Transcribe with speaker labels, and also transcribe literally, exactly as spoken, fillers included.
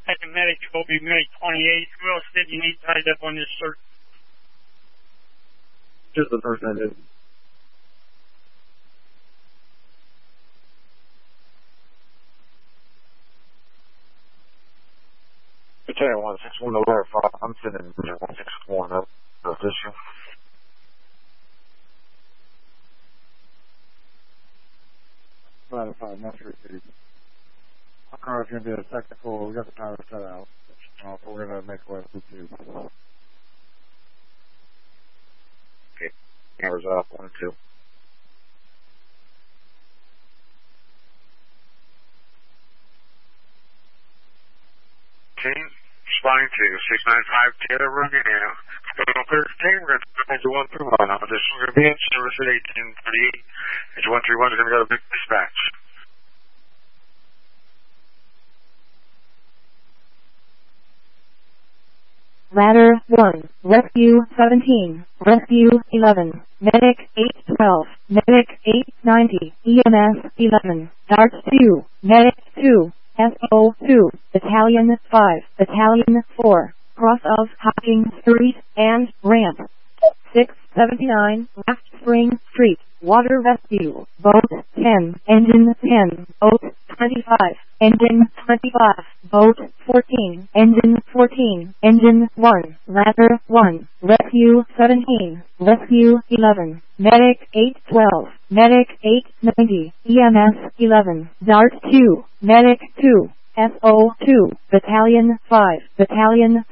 Speaker 1: Second medic, Kobe, medic twenty-eight. Who else did you need tied up on this search?
Speaker 2: Just the person I did. Battalion one six one to verify. I'm sending one six one up the issue.
Speaker 3: Five five, not three feet. Our car is going to be a technical. We got the power set out. Uh, so we're going to make left with two.
Speaker 2: Okay. Cameras off. One two.
Speaker 4: Team, responding to six nine five Taylor Running now. Total thirteen, we're going to one through one. This is going to be in service at eighteen thirty-eight. It's one three one is going to go to big dispatch.
Speaker 5: Ladder one, Rescue seventeen, Rescue eleven, Medic eight twelve, Medic eight ninety, E M S eleven, Dart two, Medic two, S O two, Battalion five, Battalion four, cross of Hocking Street and ramp. six seventy-nine, Left Spring Street, Water Rescue, Boat ten, Engine ten, Boat twenty-five, Engine twenty-five, Boat fourteen, Engine fourteen, Engine one, Ladder one, Rescue seventeen, Rescue eleven, Medic eight twelve, Medic eight ninety, E M S eleven, Dart two, Medic two, S O two, Battalion five, Battalion